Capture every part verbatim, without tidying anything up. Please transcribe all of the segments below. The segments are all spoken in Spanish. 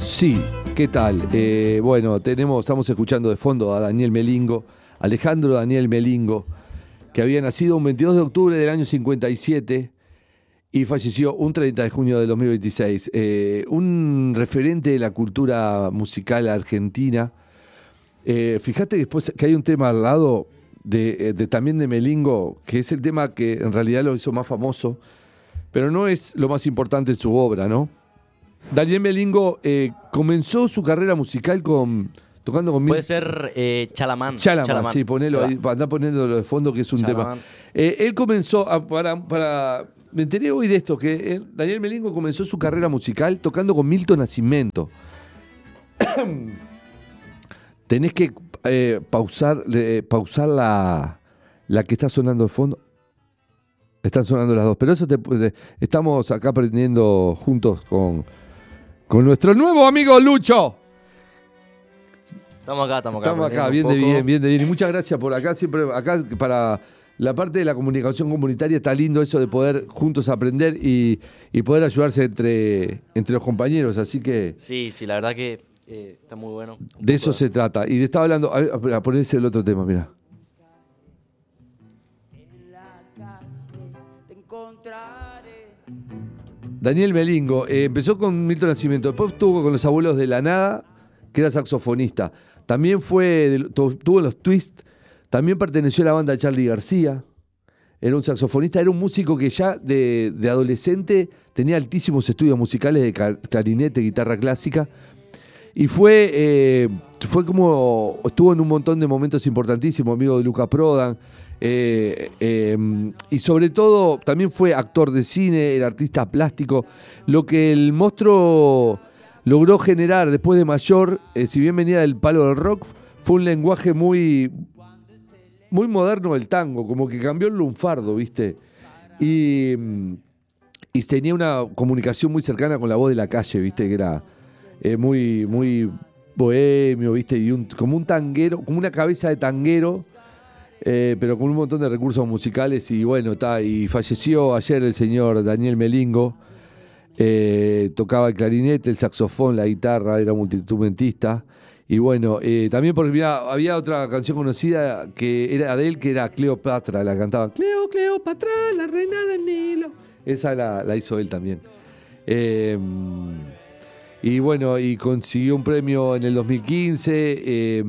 Sí, ¿qué tal? Eh, bueno, tenemos, estamos escuchando de fondo a Daniel Melingo, Alejandro Daniel Melingo, que había nacido un veintidós de octubre del año cincuenta y siete y falleció un treinta de junio del dos mil veintiséis. Eh, un referente de la cultura musical argentina. Eh, fíjate después que hay un tema al lado de, de también de Melingo, que es el tema que en realidad lo hizo más famoso, pero no es lo más importante en su obra, ¿no? Daniel Melingo eh, comenzó su carrera musical con tocando con... Puede ser eh, Chalamán. Chalamán, Chalamán, sí, ponelo ahí, andá poniéndolo de fondo, que es un Chalamán. tema. Eh, él comenzó, a, para, para... Me enteré hoy de esto, que él, Daniel Melingo comenzó su carrera musical tocando con Milton Nascimento. Tenés que eh, pausar, eh, pausar la, la que está sonando de fondo. Están sonando las dos, pero eso te, te, estamos acá aprendiendo juntos con, con nuestro nuevo amigo Lucho. Estamos acá, estamos acá. Estamos acá, bien de bien, bien de bien. Y muchas gracias por acá, siempre acá para la parte de la comunicación comunitaria está lindo eso de poder juntos aprender y, y poder ayudarse entre, entre los compañeros, así que... Sí, sí, la verdad que eh, está muy bueno. De eso se trata. Y le estaba hablando, a, a, a ponerse el otro tema, mira. Daniel Melingo eh, empezó con Milton Nascimento, después estuvo con Los Abuelos de la Nada, que era saxofonista. También fue, tuvo los Twists, también perteneció a la banda de Charly García. Era un saxofonista, era un músico que ya de, de adolescente tenía altísimos estudios musicales de clarinete, guitarra clásica. Y fue, eh, fue como, estuvo en un montón de momentos importantísimos, amigo de Luca Prodan. Eh, eh, y sobre todo también fue actor de cine, era artista plástico. Lo que el monstruo logró generar después de mayor, eh, si bien venía del palo del rock, fue un lenguaje muy, muy moderno del tango, como que cambió el lunfardo, ¿viste? Y, y tenía una comunicación muy cercana con la voz de la calle, ¿viste? Que era eh, muy, muy bohemio, ¿viste? Y un, como un tanguero, como una cabeza de tanguero. Eh, pero con un montón de recursos musicales y bueno, está, y falleció ayer el señor Daniel Melingo. Eh, tocaba el clarinete, el saxofón, la guitarra, era multiinstrumentista. Y bueno, eh, también porque mirá, había otra canción conocida que era de él, que era Cleopatra, la cantaba Cleo, Cleopatra, la reina del Nilo. Esa la, la hizo él también. Eh, y bueno, y consiguió un premio en el dos mil quince. Eh,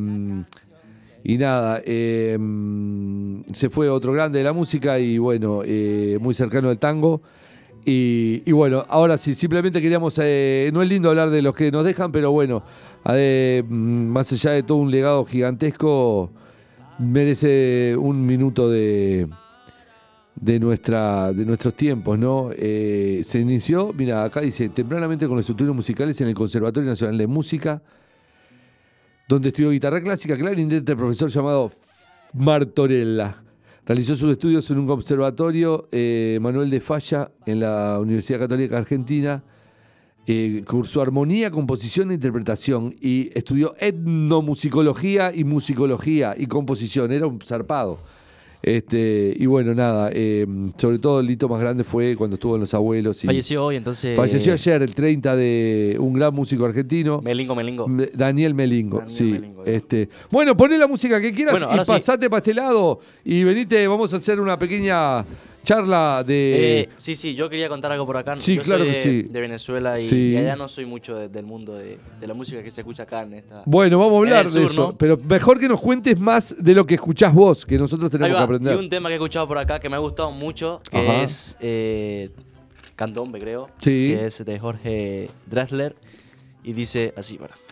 Y nada, eh, se fue otro grande de la música y bueno, eh, muy cercano al tango. Y, y bueno, ahora sí, simplemente queríamos, eh, no es lindo hablar de los que nos dejan, pero bueno, eh, más allá de todo un legado gigantesco, merece un minuto de, de, nuestra, de nuestros tiempos, ¿no? Eh, se inició, mira, acá dice, tempranamente con los estudios musicales en el Conservatorio Nacional de Música, donde estudió guitarra clásica, clarinete, el profesor llamado Martorella. Realizó sus estudios en un conservatorio, eh, Manuel de Falla, en la Universidad Católica Argentina. Eh, cursó armonía, composición e interpretación y estudió etnomusicología y musicología y composición. Era un zarpado. Este, y bueno, nada, eh, sobre todo el hito más grande fue cuando estuvo en Los Abuelos. Y falleció hoy, entonces. Falleció ayer, el treinta, de un gran músico argentino. Melingo, Melingo. Daniel Melingo, Daniel sí. Melingo, este. Bueno, poné la música que quieras bueno, y pasate sí. para este lado y venite, vamos a hacer una pequeña charla de... Eh, sí, sí, yo quería contar algo por acá. Sí, yo claro soy de, que sí. de Venezuela y, sí. y allá no soy mucho de, del mundo de, de la música que se escucha acá en esta... Bueno, vamos a hablar de sur, eso, ¿no? pero mejor que nos cuentes más de lo que escuchás vos, que nosotros tenemos que aprender. Y un tema que he escuchado por acá que me ha gustado mucho, que Ajá. es eh, Candombe, creo, sí. que es de Jorge Drexler, y dice así, para...